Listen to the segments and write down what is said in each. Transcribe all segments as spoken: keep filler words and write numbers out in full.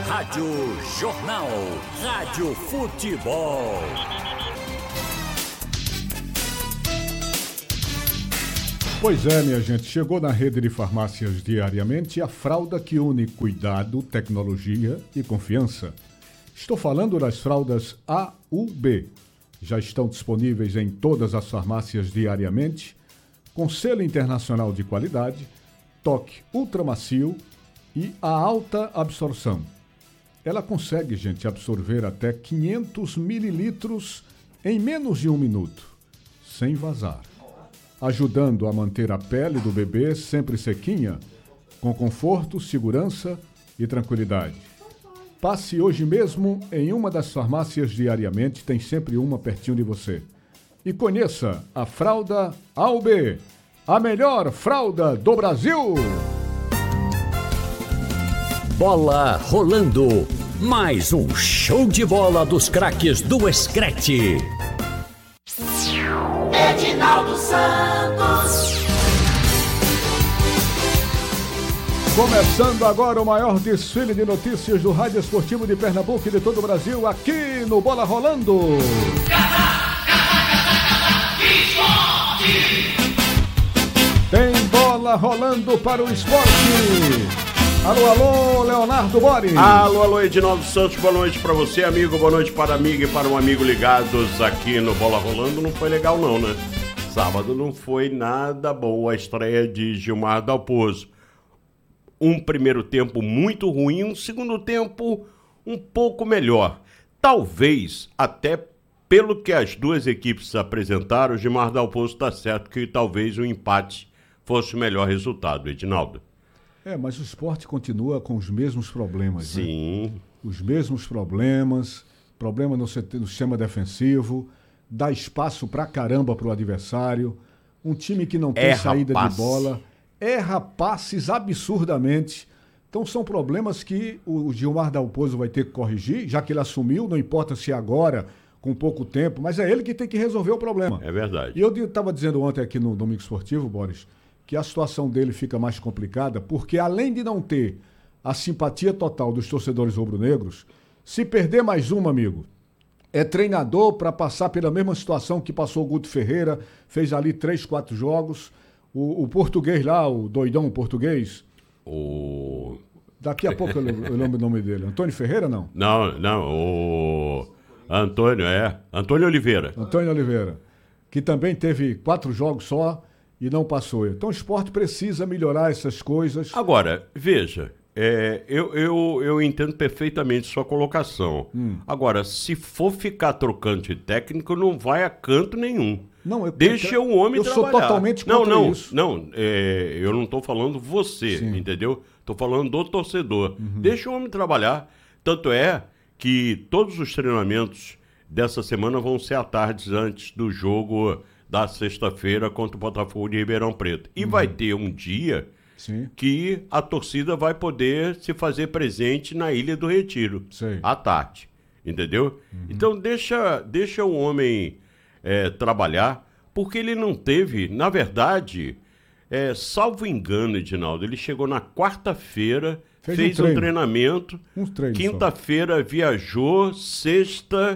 Rádio Jornal, Rádio Futebol. Pois é, minha gente, chegou na rede de farmácias Diariamente a fralda que une cuidado, tecnologia e confiança. Estou falando das fraldas A U B. Já estão disponíveis em todas as farmácias Diariamente, com selo internacional de qualidade, toque ultramacio e a alta absorção. Ela consegue, gente, absorver até quinhentos mililitros em menos de um minuto, sem vazar, ajudando a manter a pele do bebê sempre sequinha, com conforto, segurança e tranquilidade. Passe hoje mesmo em uma das farmácias Diariamente, tem sempre uma pertinho de você. E conheça a fralda A U B, a melhor fralda do Brasil! Bola rolando, mais um show de bola dos craques do Screte. Edinaldo Santos. Começando agora o maior desfile de notícias do Rádio Esportivo de Pernambuco e de todo o Brasil, aqui no Bola Rolando. Tem bola rolando para o esporte. Alô, alô, Leonardo Boris. Alô, alô, Edinaldo Santos, boa noite para você, amigo, boa noite para a amiga e para um amigo ligados aqui no Bola Rolando. Não foi legal não, né? Sábado não foi nada boa a estreia de Gilmar Dalpozo. Um primeiro tempo muito ruim, um segundo tempo um pouco melhor. Talvez, até pelo que as duas equipes apresentaram, o Gilmar Dalpozo está certo que talvez o empate fosse o melhor resultado, Edinaldo. É, mas o esporte continua com os mesmos problemas. Sim. Né? Os mesmos problemas, problema no, no sistema defensivo, dá espaço pra caramba pro adversário, um time que não tem Erra saída passe. de bola, erra passes absurdamente. Então são problemas que o Gilmar Dalpozo vai ter que corrigir, já que ele assumiu, não importa se agora, com pouco tempo, mas é ele que tem que resolver o problema. É verdade. E eu estava dizendo ontem aqui no Domingo Esportivo, Boris, que a situação dele fica mais complicada, porque além de não ter a simpatia total dos torcedores rubro-negros, se perder mais uma, amigo, é treinador para passar pela mesma situação que passou o Guto Ferreira, fez ali três, quatro jogos, o, o português lá, o doidão português, O... daqui a pouco eu, eu lembro o nome dele, Antônio Ferreira, não? Não, não, o Antônio, é, Antônio Oliveira. Antônio Oliveira, que também teve quatro jogos só, e não passou. Então o esporte precisa melhorar essas coisas. Agora, veja, é, eu, eu, eu entendo perfeitamente sua colocação. Hum. Agora, se for ficar trocando de técnico, não vai a canto nenhum. Não, eu, Deixa o homem eu trabalhar. Eu sou totalmente contra não, não, isso. Não, é, eu não estou falando você, Sim. entendeu? Estou falando do torcedor. Uhum. Deixa o homem trabalhar. Tanto é que todos os treinamentos dessa semana vão ser à tarde antes do jogo da sexta-feira contra o Botafogo de Ribeirão Preto. E uhum. vai ter um dia Sim. que a torcida vai poder se fazer presente na Ilha do Retiro, Sim. à tarde, entendeu? Uhum. Então deixa, deixa o homem é, trabalhar, porque ele não teve, na verdade, é, salvo engano, Edinaldo, ele chegou na quarta-feira, fez, fez um, treino. um treinamento, um treino quinta-feira viajou, sexta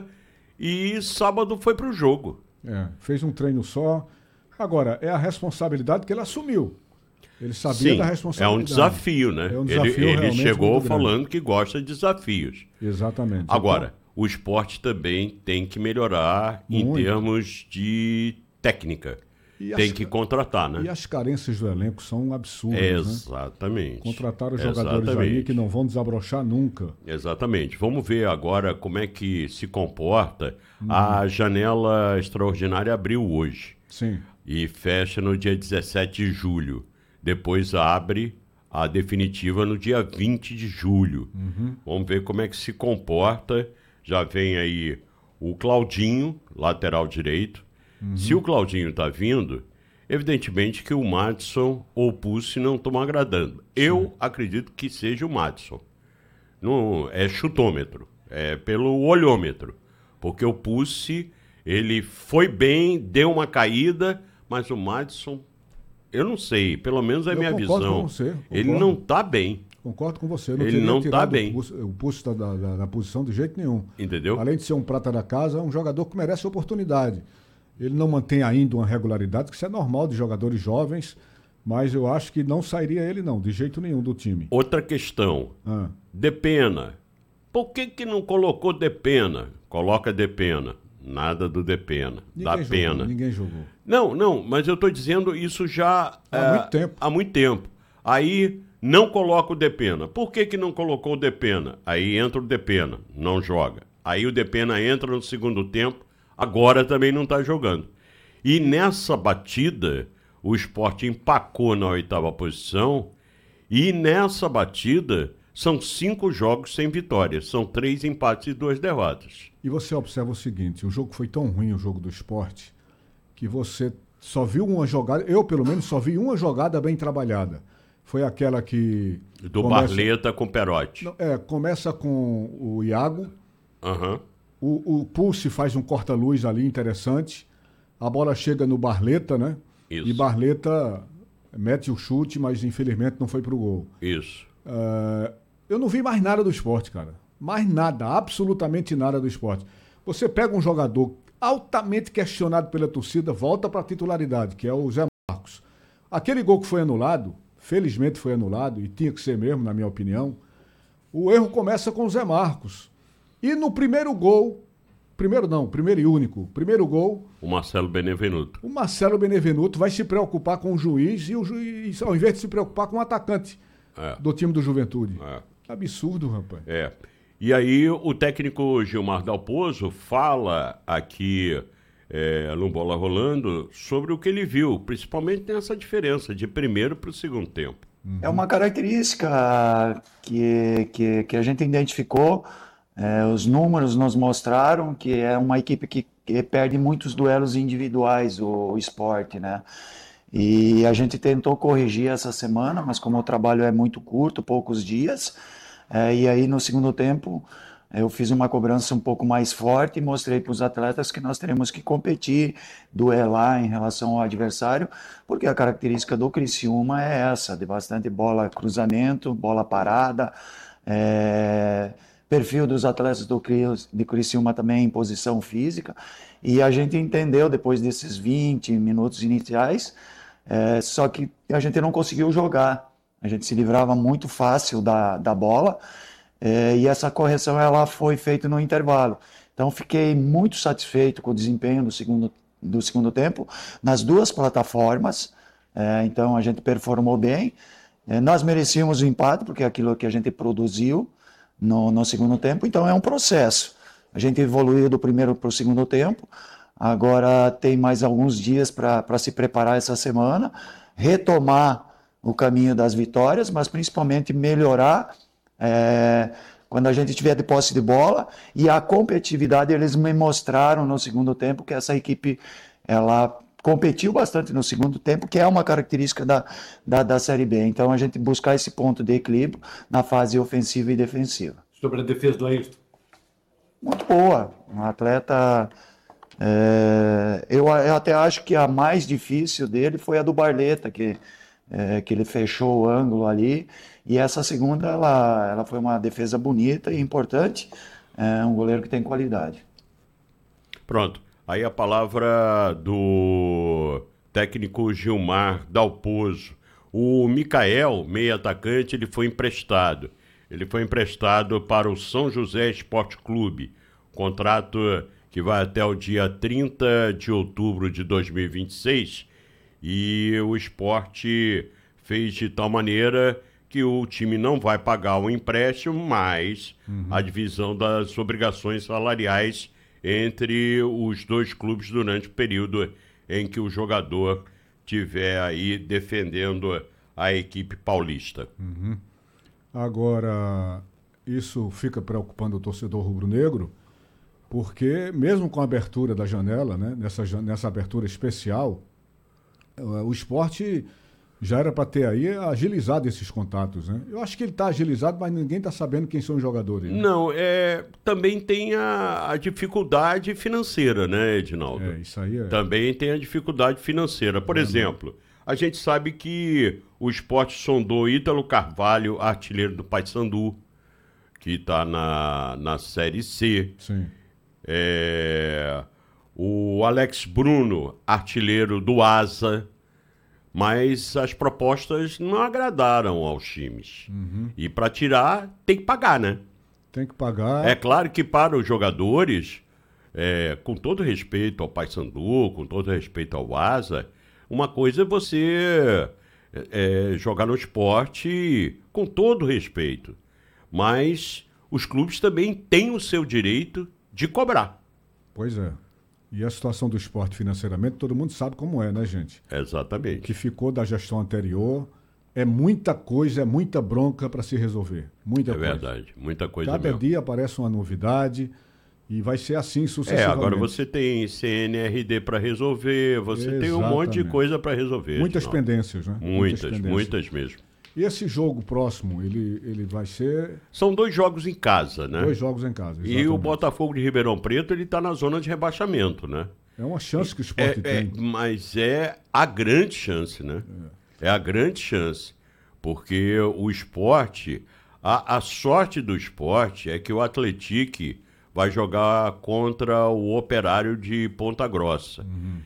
e sábado foi pro jogo. É, fez um treino só. Agora, é a responsabilidade que ele assumiu. Ele sabia Sim, da responsabilidade. É um desafio, né? É um desafio ele ele chegou falando grande. que gosta de desafios. Exatamente. Agora, então, o esporte também tem que melhorar muito. Em termos de técnica. E tem as, que contratar, né? E as carências do elenco são absurdas, Exatamente. Né? Contrataram jogadores Exatamente. aí que não vão desabrochar nunca. Exatamente. Vamos ver agora como é que se comporta. Hum. A janela extraordinária abriu hoje. Sim. E fecha no dia dezessete de julho. Depois abre a definitiva no dia vinte de julho. Uhum. Vamos ver como é que se comporta. Já vem aí o Claudinho, lateral direito. Uhum. Se o Claudinho tá vindo, evidentemente que o Madison ou o Pussi não estão agradando. Sim. Eu acredito que seja o Madison. Não, é chutômetro, é pelo olhômetro. Porque o Pussi, ele foi bem, deu uma caída, mas o Madison, eu não sei, pelo menos é a minha visão. Com você, ele não tá bem. Concordo com você. Eu não Ele teria não tá tirado bem. o Pulse, o Pulse da, da, da posição de jeito nenhum. Entendeu? Além de ser um prata da casa, é um jogador que merece oportunidade. Ele não mantém ainda uma regularidade, que isso é normal de jogadores jovens, mas eu acho que não sairia ele não, de jeito nenhum do time. Outra questão. Ah. Depena. Por que que não colocou Depena? Coloca Depena. Nada do Depena. Ninguém Da jogou, pena. Ninguém jogou. Não, não, mas eu estou dizendo isso já Há é, muito tempo. Há muito tempo. Aí não coloca o Depena. Por que que não colocou o Depena? Aí entra o Depena, não joga. Aí o Depena entra no segundo tempo, agora também não está jogando. E nessa batida, o Sport empacou na oitava posição e nessa batida são cinco jogos sem vitória. São três empates e duas derrotas. E você observa o seguinte, o jogo foi tão ruim, o jogo do Sport, que você só viu uma jogada, eu pelo menos só vi uma jogada bem trabalhada. Foi aquela que... Do começa, Barleta com Perotti. É, começa com o Iago, Uhum. o, o Pulse faz um corta-luz ali interessante, a bola chega no Barleta, né? Isso. E Barleta mete o chute, mas infelizmente não foi pro gol. Isso. Uh, eu não vi mais nada do Sport, cara. Mais nada, absolutamente nada do Sport. Você pega um jogador altamente questionado pela torcida, volta para a titularidade, que é o Zé Marcos. Aquele gol que foi anulado, felizmente foi anulado, e tinha que ser mesmo, na minha opinião, o erro começa com o Zé Marcos. E no primeiro gol, primeiro não, primeiro e único, primeiro gol, O Marcelo Benevenuto. o Marcelo Benevenuto vai se preocupar com o juiz, e o juiz, ao invés de se preocupar com o atacante É. do time do Juventude. É. Absurdo, rapaz. É. E aí o técnico Gilmar Dalpozo fala aqui é, no Bola Rolando sobre o que ele viu, principalmente nessa diferença de primeiro para o segundo tempo. É uma característica que, que, que a gente identificou, é, os números nos mostraram que é uma equipe que, que perde muitos duelos individuais, o, o Sport, né? E a gente tentou corrigir essa semana, mas como o trabalho é muito curto, poucos dias, é, e aí no segundo tempo eu fiz uma cobrança um pouco mais forte e mostrei para os atletas que nós teremos que competir, duelar em relação ao adversário, porque a característica do Criciúma é essa, de bastante bola cruzamento, bola parada, é, perfil dos atletas do de Criciúma também em posição física, e a gente entendeu depois desses vinte minutos iniciais, é, só que a gente não conseguiu jogar, a gente se livrava muito fácil da, da bola, é, e essa correção ela foi feita no intervalo. Então fiquei muito satisfeito com o desempenho do segundo, do segundo tempo, nas duas plataformas, é, então a gente performou bem, é, nós merecíamos o empate, porque é aquilo que a gente produziu no, no segundo tempo, então é um processo. A gente evoluiu do primeiro para o segundo tempo, agora tem mais alguns dias para se preparar essa semana, retomar o caminho das vitórias, mas principalmente melhorar é, quando a gente tiver de posse de bola, e a competitividade eles me mostraram no segundo tempo que essa equipe ela competiu bastante no segundo tempo, que é uma característica da, da, da Série B. Então a gente buscar esse ponto de equilíbrio na fase ofensiva e defensiva. Sobre a defesa do Ayrton. Muito boa, um atleta, é, eu, eu até acho que a mais difícil dele foi a do Barleta, que, é, que ele fechou o ângulo ali, e essa segunda ela, ela foi uma defesa bonita e importante, é um goleiro que tem qualidade. Pronto, aí a palavra do técnico Gilmar Dalpozo. O Micael, meio atacante, ele foi emprestado. Ele foi emprestado para o São José Esporte Clube, contrato que vai até o dia trinta de outubro de dois mil e vinte e seis, e o Sport fez de tal maneira que o time não vai pagar o empréstimo, mas uhum. a divisão das obrigações salariais entre os dois clubes durante o período em que o jogador estiver aí defendendo a equipe paulista. Uhum. Agora, isso fica preocupando o torcedor rubro-negro, porque mesmo com a abertura da janela, né, nessa, nessa abertura especial, o esporte já era para ter aí agilizado esses contatos, né? Eu acho que ele está agilizado, mas ninguém está sabendo quem são os jogadores. Né? Não, é, também tem a, a dificuldade financeira, né, Edinaldo? É, isso aí é... Também tem a dificuldade financeira. Por é, exemplo, A gente sabe que o Sport sondou Ítalo Carvalho, artilheiro do Paysandu, que está na, na Série C. Sim. É, o Alex Bruno, artilheiro do Asa, mas as propostas não agradaram aos times. Uhum. E para tirar, tem que pagar, né? Tem que pagar. É claro que para os jogadores, é, com todo respeito ao Paysandu, com todo respeito ao Asa, uma coisa é você é, jogar no esporte com todo respeito, mas os clubes também têm o seu direito de cobrar. Pois é. E a situação do esporte financeiramente, todo mundo sabe como é, né, gente? Exatamente. O que ficou da gestão anterior é muita coisa, é muita bronca para se resolver. Muita é coisa. verdade, muita coisa Cada mesmo. dia aparece uma novidade e vai ser assim É, sucessivamente. agora você tem C N R D para resolver, você tem um monte de Exatamente. coisa para resolver. Muitas Edinaldo. pendências, né? Muitas, pendências. muitas mesmo. E esse jogo próximo, ele, ele vai ser São dois jogos em casa, né? dois jogos em casa. E exatamente. o Botafogo de Ribeirão Preto, ele está na zona de rebaixamento, né? É uma chance que o É, esporte é, tem. mas é a grande chance, né? É, é a grande chance. Porque o esporte, a, a sorte do esporte é que o Atlético vai jogar contra o Operário de Ponta Grossa. Uhum.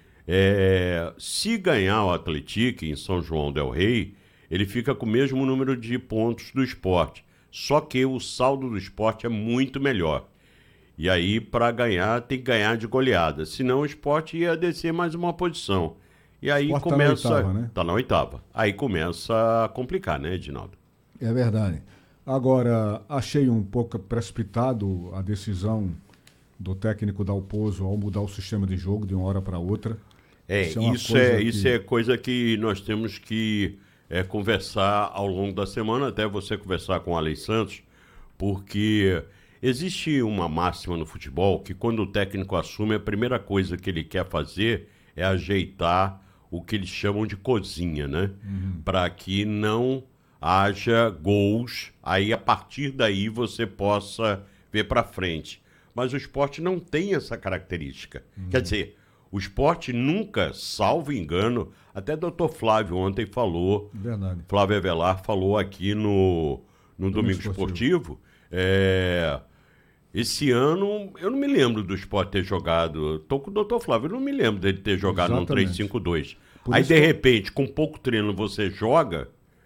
É, se ganhar o Atlético em São João del Rei, ele fica com o mesmo número de pontos do esporte. Só que o saldo do esporte é muito melhor. E aí, para ganhar, tem que ganhar de goleada. Senão o esporte ia descer mais uma posição. E aí Sport começa. tá na oitava, né? Tá na oitava. Aí começa a complicar, né, Edinaldo? É verdade. Agora, achei um pouco precipitado a decisão do técnico Dalpozo ao mudar o sistema de jogo de uma hora para outra. É, Isso é uma isso, coisa é, que- isso é coisa que nós temos que é, conversar ao longo da semana, até você conversar com o Alex Santos, porque existe uma máxima no futebol que quando o técnico assume, a primeira coisa que ele quer fazer é ajeitar o que eles chamam de cozinha, né? Uhum. Para que não haja gols, aí a partir daí você possa ver para frente. Mas o esporte não tem essa característica. Uhum. Quer dizer, o esporte nunca, salvo engano, até doutor Flávio ontem falou, Verdade. Flávio Avelar falou aqui no, no Domingo, Domingo Esportivo, é, esse ano eu não me lembro do esporte ter jogado, tô com o doutor Flávio, eu não me lembro dele ter jogado Exatamente. no três cinco dois. Por Aí isso de que eu- repente, com pouco treino você joga,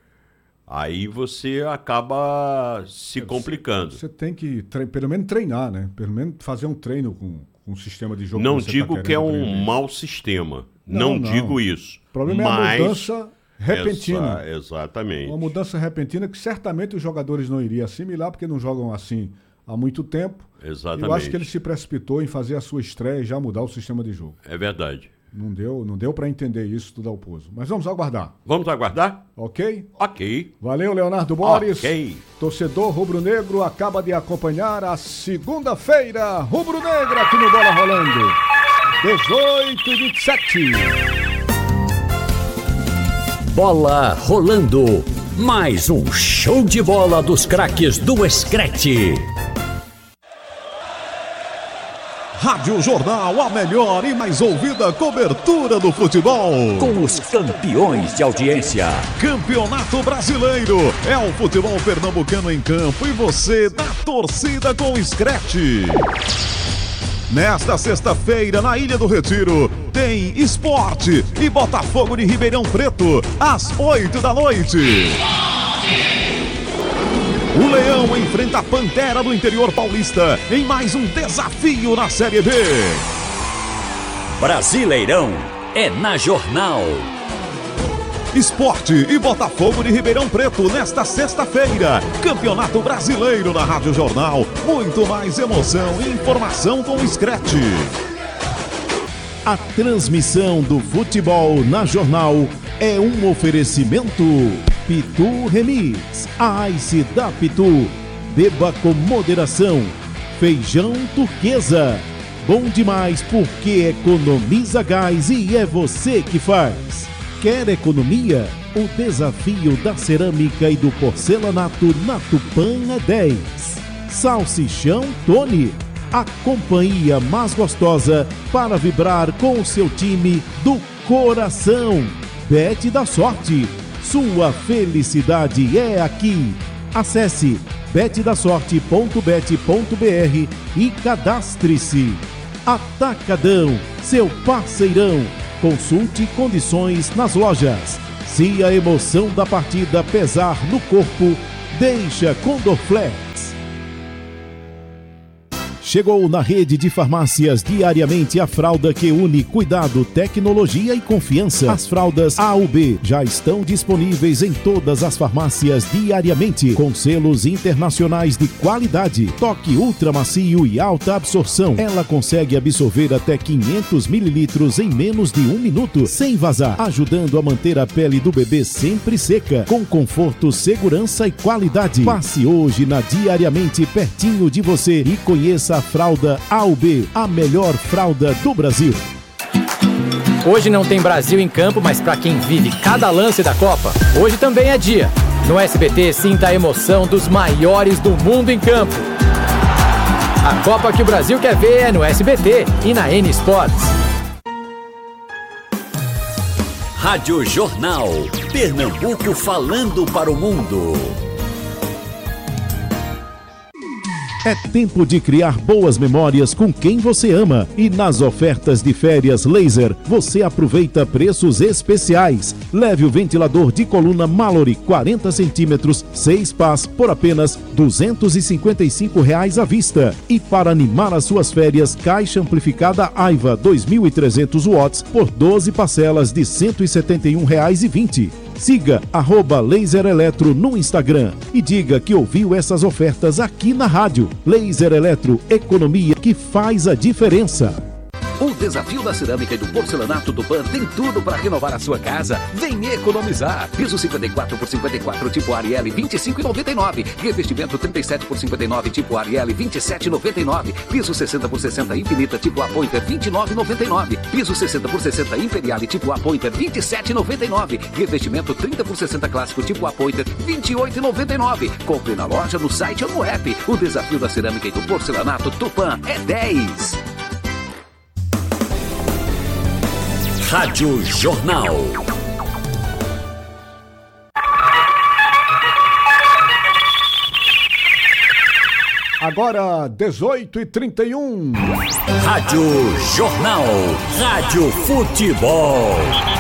aí você acaba se complicando. Você tem que, tre- pelo menos, treinar, né? Pelo menos fazer um treino com, com o sistema de jogo Não que você digo tá que é querendo um aprender. mau sistema. Não, Não, não. digo isso. O problema mas... é a mudança repentina. Exa- exatamente. Uma mudança repentina que certamente os jogadores não iriam assimilar, porque não jogam assim há muito tempo. Exatamente. Eu acho que ele se precipitou em fazer a sua estreia e já mudar o sistema de jogo. É verdade. Não deu, não deu para entender isso do Dalpozo. Mas vamos aguardar, Vamos aguardar? ok? Ok. Valeu, Leonardo Borges. Ok. Torcedor rubro-negro acaba de acompanhar a segunda-feira rubro-negra aqui no Bola Rolando. dezoito e vinte e sete. Bola rolando. Mais um show de bola dos craques do Screte. Rádio Jornal, a melhor e mais ouvida cobertura do futebol. Com os campeões de audiência. Campeonato Brasileiro. É o futebol pernambucano em campo e você da torcida com o Screte. Nesta sexta-feira, na Ilha do Retiro, tem Esporte e Botafogo de Ribeirão Preto, às oito da noite. O Leão enfrenta a Pantera do interior paulista em mais um desafio na Série B. Brasileirão é na Jornal. Esporte e Botafogo de Ribeirão Preto nesta sexta-feira. Campeonato Brasileiro na Rádio Jornal. Muito mais emoção e informação com o Screte. A transmissão do futebol na Jornal é um oferecimento Pitu Remix, a Ice da Pitu. Beba com moderação. Feijão turquesa. Bom demais porque economiza gás e é você que faz. Quer economia? O desafio da cerâmica e do porcelanato na Tupã é dez. Salsichão Tony, a companhia mais gostosa para vibrar com o seu time do coração. Bet da Sorte. Sua felicidade é aqui. Acesse bet da sorte ponto bet ponto b r e cadastre-se. Atacadão, seu parceirão. Consulte condições nas lojas. Se a emoção da partida pesar no corpo, deixa com Dorflex. Chegou na rede de farmácias diariamente a fralda que une cuidado, tecnologia e confiança. As fraldas A U B já estão disponíveis em todas as farmácias diariamente, com selos internacionais de qualidade, toque ultra macio e alta absorção. Ela consegue absorver até quinhentos mililitros em menos de um minuto, sem vazar, ajudando a manter a pele do bebê sempre seca, com conforto, segurança e qualidade. Passe hoje na Diariamente pertinho de você e conheça a fralda A U B, a melhor fralda do Brasil. Hoje não tem Brasil em campo, mas para quem vive cada lance da Copa, hoje também é dia. No S B T, sinta a emoção dos maiores do mundo em campo. A Copa que o Brasil quer ver é no S B T e na N Sports. Rádio Jornal. Pernambuco falando para o mundo. É tempo de criar boas memórias com quem você ama. E nas ofertas de férias Laser, você aproveita preços especiais. Leve o ventilador de coluna Mallory quarenta centímetros, seis pás, por apenas duzentos e cinquenta e cinco reais à vista. E para animar as suas férias, caixa amplificada Aiva dois mil e trezentos watts por doze parcelas de cento e setenta e um reais e vinte centavos. Siga arroba Laser Eletro no Instagram e diga que ouviu essas ofertas aqui na rádio. Laser Eletro, economia que faz a diferença. O desafio da cerâmica e do porcelanato Tupã tem tudo para renovar a sua casa. Vem economizar. Piso cinquenta e quatro por cinquenta e quatro tipo Ariel vinte e cinco reais e noventa e nove centavos. Revestimento trinta e sete por cinquenta e nove tipo Ariel vinte e sete reais e noventa e nove centavos. Piso sessenta por sessenta Infinita tipo Apointer vinte e nove reais e noventa e nove centavos. Piso sessenta por sessenta Imperial tipo Apointer vinte e sete reais e noventa e nove centavos. Revestimento trinta por sessenta Clássico tipo Apointer vinte e oito reais e noventa e nove centavos. Compre na loja, no site ou no app. O desafio da cerâmica e do porcelanato Tupã é dez. Rádio Jornal. Agora, dezoito e trinta e um. Rádio Jornal. Rádio Futebol.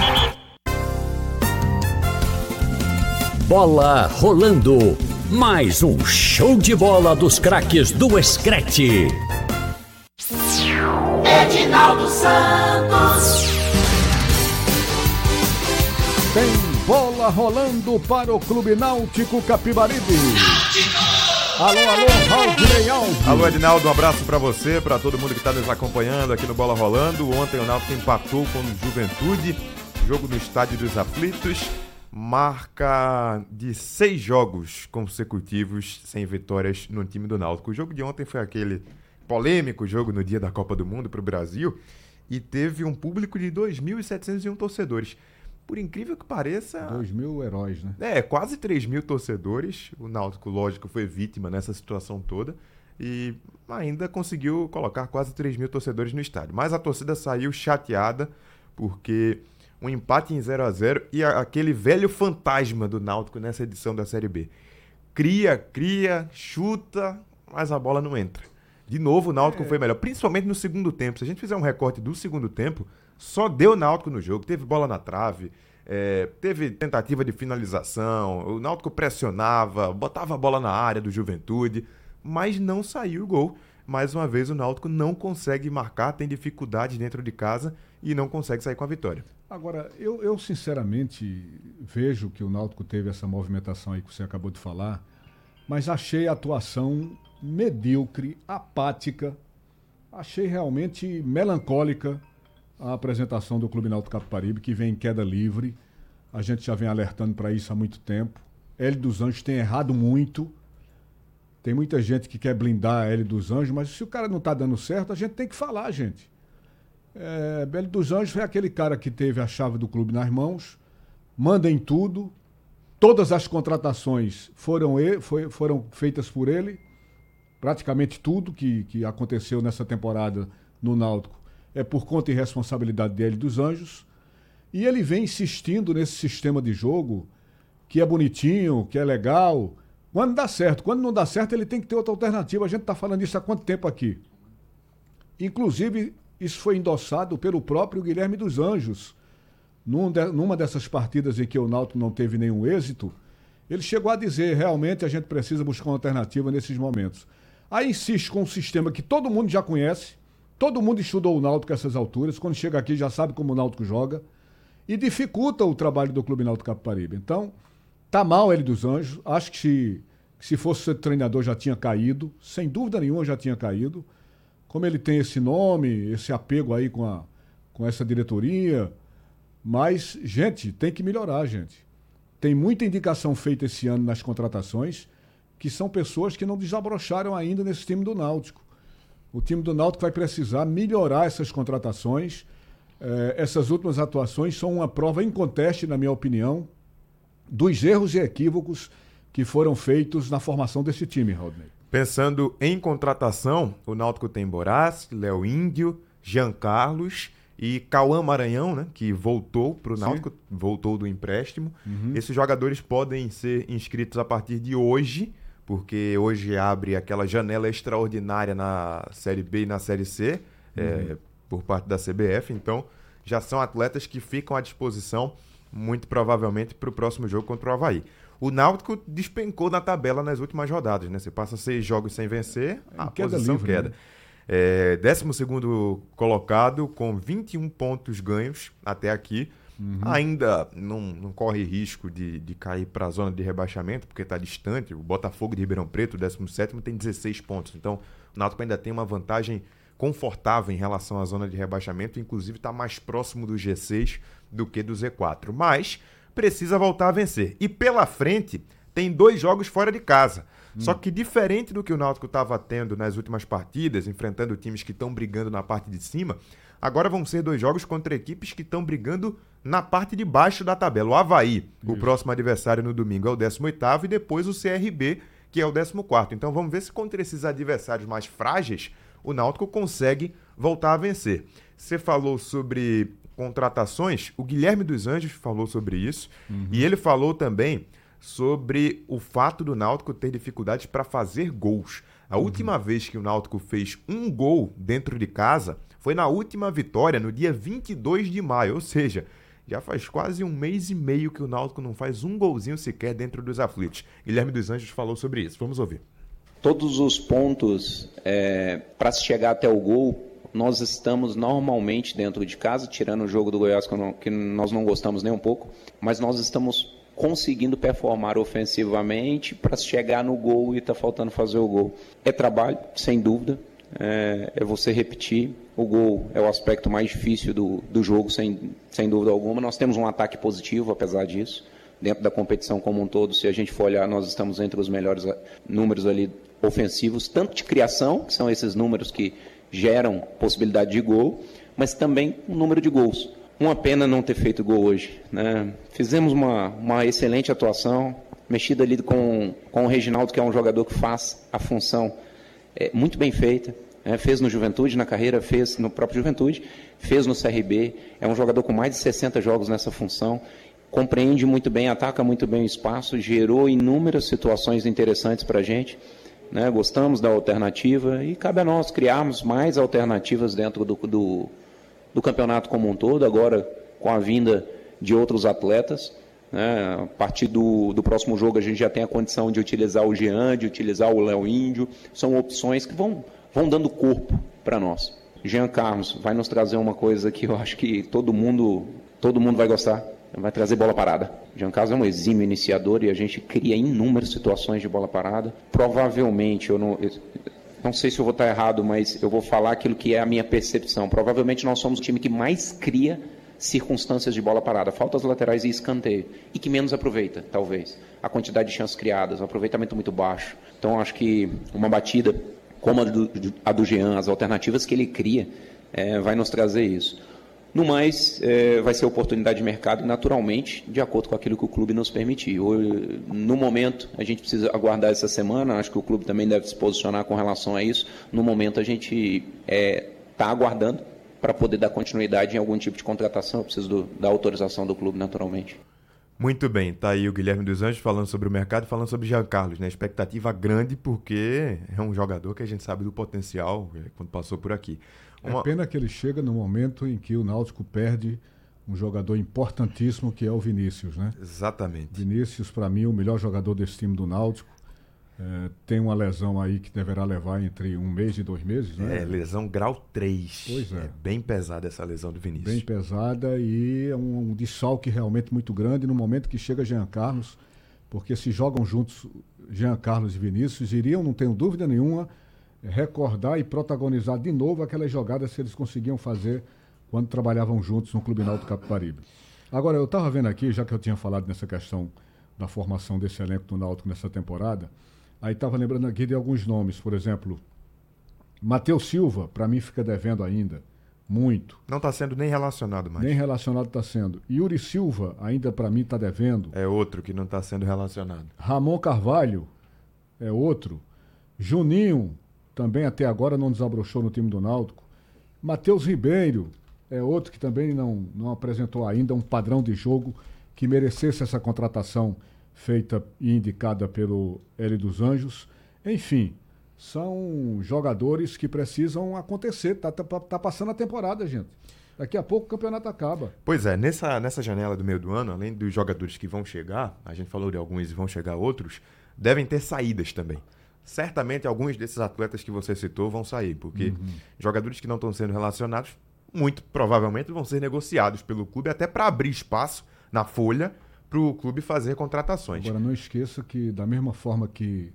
Bola rolando. Mais um show de bola dos craques do Screte. Edinaldo Santos. Tem bola rolando para o Clube Náutico Capibaribe. Alô, alô, Raul Alves. Alô, Edinaldo, um abraço para você, para todo mundo que está nos acompanhando aqui no Bola Rolando. Ontem o Náutico empatou com o Juventude, jogo no Estádio dos Aflitos, marca de seis jogos consecutivos sem vitórias no time do Náutico. O jogo de ontem foi aquele polêmico jogo no dia da Copa do Mundo para o Brasil e teve um público de dois mil e setecentos e um torcedores. Por incrível que pareça... Dois mil heróis, né? É, quase três mil torcedores. O Náutico, lógico, foi vítima nessa situação toda e ainda conseguiu colocar quase três mil torcedores no estádio. Mas a torcida saiu chateada porque um empate em zero a zero e aquele velho fantasma do Náutico nessa edição da Série B. Cria, cria, chuta, mas a bola não entra. De novo, o Náutico é. foi melhor, principalmente no segundo tempo. Se a gente fizer um recorte do segundo tempo, só deu Náutico no jogo. Teve bola na trave, é, teve tentativa de finalização, o Náutico pressionava, botava a bola na área do Juventude, mas não saiu o gol. Mais uma vez, o Náutico não consegue marcar, tem dificuldades dentro de casa e não consegue sair com a vitória. Agora, eu, eu sinceramente vejo que o Náutico teve essa movimentação aí que você acabou de falar, mas achei a atuação medíocre, apática, achei realmente melancólica a apresentação do Clube Náutico Capibaribe, que vem em queda livre. A gente já vem alertando para isso há muito tempo. Hélio dos Anjos tem errado muito. Tem muita gente que quer blindar Hélio dos Anjos, mas se o cara não está dando certo, a gente tem que falar, gente. É, Hélio dos Anjos foi aquele cara que teve a chave do clube nas mãos, manda em tudo, todas as contratações foram, ele, foi, foram feitas por ele, praticamente tudo que, que aconteceu nessa temporada no Náutico é por conta e responsabilidade de Hélio dos Anjos. E ele vem insistindo nesse sistema de jogo que é bonitinho, que é legal. Quando dá certo. Quando não dá certo, ele tem que ter outra alternativa. A gente está falando isso há quanto tempo aqui? Inclusive, isso foi endossado pelo próprio Guilherme dos Anjos. Num de, numa dessas partidas em que o Náutico não teve nenhum êxito, ele chegou a dizer, realmente a gente precisa buscar uma alternativa nesses momentos. Aí insiste com um sistema que todo mundo já conhece, todo mundo estudou o Náutico a essas alturas, quando chega aqui já sabe como o Náutico joga, e dificulta o trabalho do Clube Náutico Capibaribe. Então, tá mal ele dos Anjos, acho que se, que se fosse ser treinador já tinha caído, sem dúvida nenhuma já tinha caído. Como ele tem esse nome, esse apego aí com, a, com essa diretoria, mas, gente, tem que melhorar, gente. Tem muita indicação feita esse ano nas contratações, que são pessoas que não desabrocharam ainda nesse time do Náutico. O time do Náutico vai precisar melhorar essas contratações. Eh, essas últimas atuações são uma prova inconteste, na minha opinião, dos erros e equívocos que foram feitos na formação desse time, Rodney. Pensando em contratação, o Náutico tem Borás, Léo Índio, Jean Carlos e Cauã Maranhão, né, que voltou para o Náutico, voltou do empréstimo. Uhum. Esses jogadores podem ser inscritos a partir de hoje, porque hoje abre aquela janela extraordinária na Série B e na Série C, uhum. é, por parte da C B F. Então, já são atletas que ficam à disposição, muito provavelmente, para o próximo jogo contra o Avaí. O Náutico despencou na tabela nas últimas rodadas, né? Você passa seis jogos sem vencer, a queda posição livre, queda. Né? É, décimo segundo colocado, com vinte e um pontos ganhos até aqui. Uhum. Ainda não, não corre risco de, de cair para a zona de rebaixamento, porque está distante. O Botafogo de Ribeirão Preto, o décimo sétimo, tem dezesseis pontos. Então, o Náutico ainda tem uma vantagem confortável em relação à zona de rebaixamento. Inclusive, está mais próximo do G seis do que do Z quatro. Mas precisa voltar a vencer. E pela frente, tem dois jogos fora de casa. Hum. Só que diferente do que o Náutico estava tendo nas últimas partidas, enfrentando times que estão brigando na parte de cima, agora vão ser dois jogos contra equipes que estão brigando na parte de baixo da tabela. O Avaí, Isso. o próximo adversário no domingo, é o décimo oitavo, e depois o C R B, que é o décimo quarto. Então vamos ver se contra esses adversários mais frágeis, o Náutico consegue voltar a vencer. Você falou sobre contratações, o Guilherme dos Anjos falou sobre isso, uhum. e ele falou também sobre o fato do Náutico ter dificuldades para fazer gols. A uhum. última vez que o Náutico fez um gol dentro de casa foi na última vitória, no dia vinte e dois de maio, ou seja, já faz quase um mês e meio que o Náutico não faz um golzinho sequer dentro dos aflitos. Guilherme dos Anjos falou sobre isso, vamos ouvir. Todos os pontos é, para se chegar até o gol, nós estamos normalmente dentro de casa, tirando o jogo do Goiás, que, não, que nós não gostamos nem um pouco, mas nós estamos conseguindo performar ofensivamente para chegar no gol e está faltando fazer o gol. É trabalho, sem dúvida, é, é você repetir. O gol é o aspecto mais difícil do, do jogo, sem, sem dúvida alguma. Nós temos um ataque positivo, apesar disso. Dentro da competição como um todo, se a gente for olhar, nós estamos entre os melhores números ali ofensivos, tanto de criação, que são esses números que geram possibilidade de gol, mas também o número de gols. Uma pena não ter feito gol hoje, né? Fizemos uma, uma excelente atuação, mexida ali com, com o Reginaldo, que é um jogador que faz a função é, muito bem feita, né? Fez no Juventude, na carreira, fez no próprio Juventude, fez no C R B, é um jogador com mais de sessenta jogos nessa função, compreende muito bem, ataca muito bem o espaço, gerou inúmeras situações interessantes para a gente, né? Gostamos da alternativa e cabe a nós criarmos mais alternativas dentro do, do, do campeonato como um todo, agora com a vinda de outros atletas, né? A partir do, do próximo jogo a gente já tem a condição de utilizar o Jean, de utilizar o Léo Índio, são opções que vão, vão dando corpo para nós. Jean Carlos vai nos trazer uma coisa que eu acho que todo mundo, todo mundo vai gostar. Vai trazer bola parada. Jean Carlos é um exímio iniciador e a gente cria inúmeras situações de bola parada. Provavelmente, eu não, eu não sei se eu vou estar errado, mas eu vou falar aquilo que é a minha percepção. Provavelmente nós somos o time que mais cria circunstâncias de bola parada, faltas laterais e escanteio, e que menos aproveita, talvez. A quantidade de chances criadas, o aproveitamento muito baixo. Então, acho que uma batida como a do, a do Jean, as alternativas que ele cria, é, vai nos trazer isso. No mais, é, vai ser oportunidade de mercado, naturalmente, de acordo com aquilo que o clube nos permitir. No momento, a gente precisa aguardar essa semana, acho que o clube também deve se posicionar com relação a isso. No momento, a gente está é, aguardando para poder dar continuidade em algum tipo de contratação. Eu preciso do, da autorização do clube, naturalmente. Muito bem, tá aí o Guilherme dos Anjos falando sobre o mercado, falando sobre Jean Carlos, né? Expectativa grande porque é um jogador que a gente sabe do potencial quando passou por aqui. Uma... É pena que ele chega no momento em que o Náutico perde um jogador importantíssimo que é o Vinícius, né? Exatamente. Vinícius, para mim, o melhor jogador desse time do Náutico. É, tem uma lesão aí que deverá levar entre um mês e dois meses, né? É, lesão grau três. Pois é. É bem pesada essa lesão do Vinícius. Bem pesada e é um, um desfalque realmente muito grande no momento que chega Jean Carlos, porque se jogam juntos Jean Carlos e Vinícius, iriam, não tenho dúvida nenhuma, recordar e protagonizar de novo aquelas jogadas que eles conseguiam fazer quando trabalhavam juntos no Clube Náutico Capibaribe. Agora, eu estava vendo aqui, já que eu tinha falado nessa questão da formação desse elenco do Náutico nessa temporada, aí estava lembrando aqui de alguns nomes, por exemplo, Matheus Silva, para mim fica devendo ainda, muito. Não está sendo nem relacionado mais. Nem relacionado está sendo. Yuri Silva, ainda para mim está devendo. É outro que não está sendo relacionado. Ramon Carvalho, é outro. Juninho, também até agora não desabrochou no time do Náutico. Matheus Ribeiro, é outro que também não, não apresentou ainda um padrão de jogo que merecesse essa contratação feita e indicada pelo Hélio dos Anjos. Enfim, são jogadores que precisam acontecer. Tá, tá, tá passando a temporada, gente. Daqui a pouco o campeonato acaba. Pois é, nessa, nessa janela do meio do ano, além dos jogadores que vão chegar, a gente falou de alguns e vão chegar outros, devem ter saídas também. Certamente alguns desses atletas que você citou vão sair, porque uhum. jogadores que não estão sendo relacionados, muito provavelmente vão ser negociados pelo clube até para abrir espaço na folha para o clube fazer contratações. Agora, não esqueça que, da mesma forma que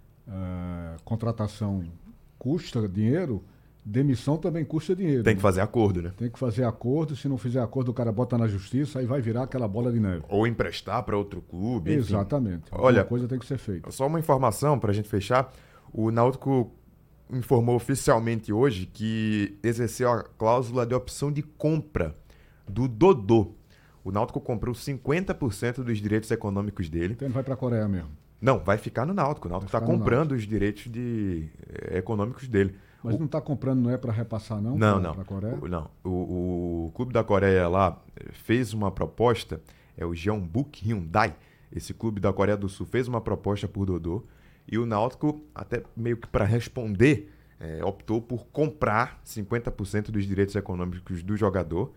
uh, contratação custa dinheiro, demissão também custa dinheiro. Tem né? que fazer acordo, né? Tem que fazer acordo. Se não fizer acordo, o cara bota na justiça, aí vai virar aquela bola de neve. Ou emprestar para outro clube. Enfim. Exatamente. Alguma Olha, coisa tem que ser feita. Só uma informação para a gente fechar. O Náutico informou oficialmente hoje que exerceu a cláusula de opção de compra do Dodô. O Náutico comprou cinquenta por cento dos direitos econômicos dele. Então ele vai para a Coreia mesmo? Não, vai ficar no Náutico. O Náutico está comprando os direitos de, eh, econômicos dele. Mas o... não está comprando, não é para repassar, não? Não, pra, não. Pra Coreia? O, não. O, o clube da Coreia lá fez uma proposta, é o Jeonbuk Hyundai. Esse clube da Coreia do Sul fez uma proposta por Dodô. E o Náutico, até meio que para responder, é, optou por comprar cinquenta por cento dos direitos econômicos do jogador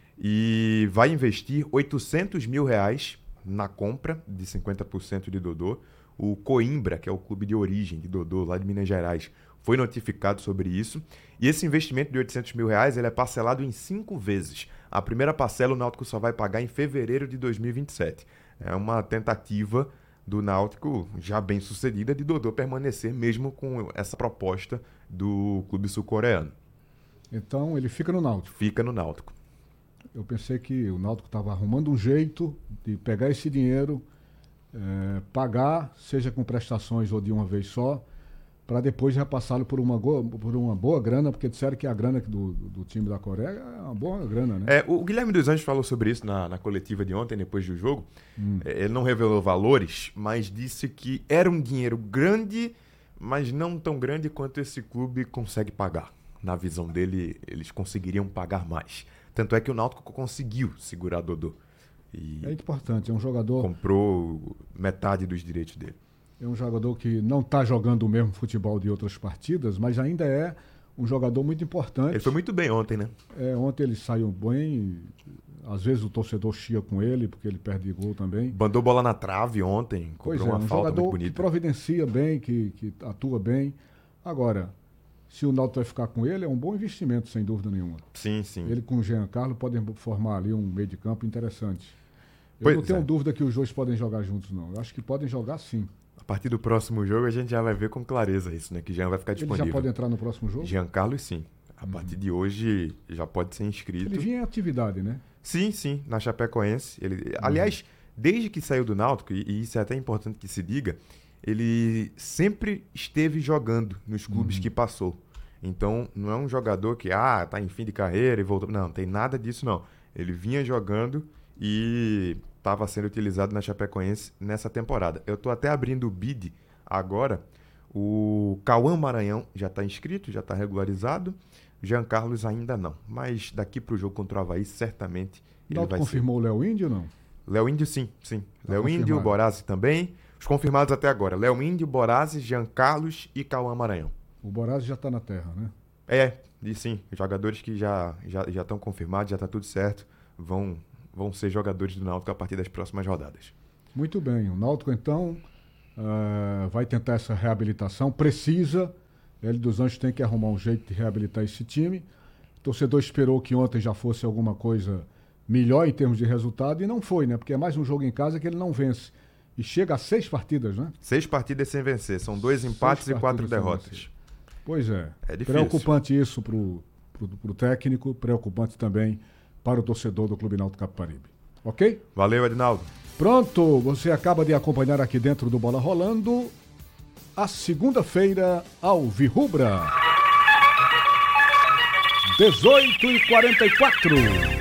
e vai investir oitocentos mil reais na compra de cinquenta por cento de Dodô. O Coimbra, que é o clube de origem de Dodô, lá de Minas Gerais, foi notificado sobre isso. E esse investimento de oitocentos mil reais ele é parcelado em cinco vezes. A primeira parcela o Náutico só vai pagar em fevereiro de dois mil e vinte e sete. É uma tentativa do Náutico, já bem sucedida, de Dodô permanecer mesmo com essa proposta do clube sul-coreano. Então ele fica no Náutico? Fica no Náutico. Eu pensei que o Náutico estava arrumando um jeito de pegar esse dinheiro, é, pagar, seja com prestações ou de uma vez só, para depois repassá-lo por uma, por uma boa grana, porque disseram que a grana do, do, do time da Coreia é uma boa grana, né? É, o Guilherme dos Anjos falou sobre isso na, na coletiva de ontem, depois do jogo. Hum. É, ele não revelou valores, mas disse que era um dinheiro grande, mas não tão grande quanto esse clube consegue pagar. Na visão dele, eles conseguiriam pagar mais. Tanto é que o Náutico conseguiu segurar Dodô. E é importante, é um jogador... comprou metade dos direitos dele. É um jogador que não está jogando o mesmo futebol de outras partidas, mas ainda é um jogador muito importante. Ele foi muito bem ontem, né? É, ontem ele saiu bem. Às vezes o torcedor chia com ele, porque ele perde gol também. Bandou bola na trave ontem. Pois é, uma um falta jogador muito bonita. que providencia bem, que, que atua bem. Agora, se o Náutico vai ficar com ele, é um bom investimento, sem dúvida nenhuma. Sim, sim. Ele com o Jean Carlos podem formar ali um meio de campo interessante. Eu pois não tenho é. dúvida que os dois podem jogar juntos, não. Eu acho que podem jogar sim. A partir do próximo jogo a gente já vai ver com clareza isso, né? Que Jean vai ficar disponível. Ele já pode entrar no próximo jogo? Jean Carlos, sim. A uhum. partir de hoje já pode ser inscrito. Ele vinha em atividade, né? Sim, sim, na Chapecoense. Ele, uhum. Aliás, desde que saiu do Náutico, e, e isso é até importante que se diga, ele sempre esteve jogando nos clubes uhum. que passou. Então, não é um jogador que, ah, tá em fim de carreira e voltou. Não, não tem nada disso, não. Ele vinha jogando e estava sendo utilizado na Chapecoense nessa temporada. Eu estou até abrindo o bid agora. O Cauã Maranhão já está inscrito, já está regularizado. Jean Carlos ainda não. Mas daqui para o jogo contra o Avaí, certamente ele Náutico vai confirmou ser. o Léo Índio ou não? Léo Índio, sim, sim. Tá Léo Índio, Borazzi também. Os confirmados até agora. Léo Índio, Borazzi, Jean Carlos e Cauã Maranhão. O Borazzi já está na terra, né? É, e sim. Jogadores que já já já estão confirmados, já está tudo certo. Vão, vão ser jogadores do Náutico a partir das próximas rodadas. Muito bem. O Náutico, então, uh, vai tentar essa reabilitação. Precisa. Hélio dos Anjos tem que arrumar um jeito de reabilitar esse time. O torcedor esperou que ontem já fosse alguma coisa melhor em termos de resultado e não foi, né? Porque é mais um jogo em casa que ele não vence. E chega a seis partidas, né? Seis partidas sem vencer. São dois empates seis e quatro derrotas. Pois é. É difícil. Preocupante isso pro, pro, pro técnico, preocupante também para o torcedor do Clube Náutico Capibaribe. Ok? Valeu, Edinaldo. Pronto, você acaba de acompanhar aqui dentro do Bola Rolando a segunda-feira Alvirrubra. dezoito e quarenta e quatro.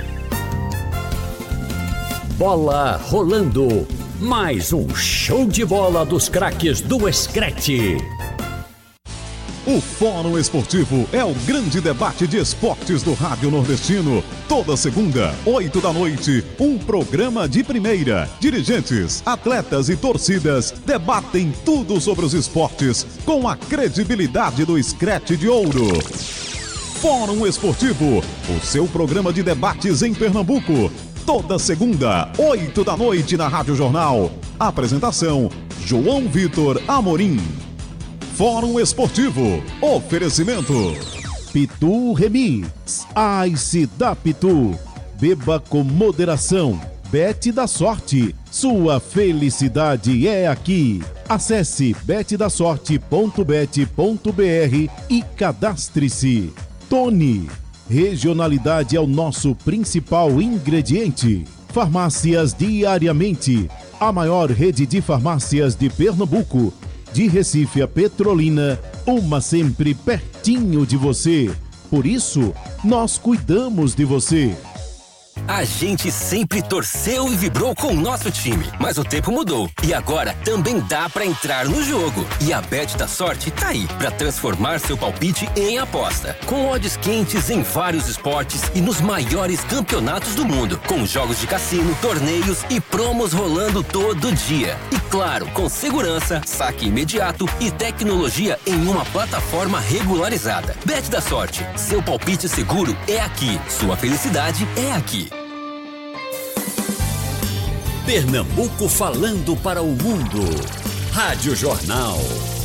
Bola rolando. Mais um show de bola dos craques do Screte. O Fórum Esportivo é o grande debate de esportes do Rádio Nordestino. Toda segunda, oito da noite, um programa de primeira. Dirigentes, atletas e torcidas debatem tudo sobre os esportes com a credibilidade do Screte de Ouro. Fórum Esportivo, o seu programa de debates em Pernambuco. Toda segunda, oito da noite na Rádio Jornal. Apresentação, João Vitor Amorim. Fórum Esportivo. Oferecimento. Pitu Remix. Ice da Pitu. Beba com moderação. Bet da Sorte. Sua felicidade é aqui. Acesse bet da sorte ponto bet ponto br e cadastre-se. Tony. Regionalidade é o nosso principal ingrediente. Farmácias Diariamente. A maior rede de farmácias de Pernambuco. De Recife a Petrolina, uma sempre pertinho de você. Por isso, nós cuidamos de você. A gente sempre torceu e vibrou com o nosso time, mas o tempo mudou e agora também dá pra entrar no jogo. E a Bet da Sorte tá aí pra transformar seu palpite em aposta. Com odds quentes em vários esportes e nos maiores campeonatos do mundo, com jogos de cassino, torneios e promos rolando todo dia. E claro, com segurança, saque imediato e tecnologia em uma plataforma regularizada. Bet da Sorte, seu palpite seguro é aqui, sua felicidade é aqui. Pernambuco falando para o mundo. Rádio Jornal.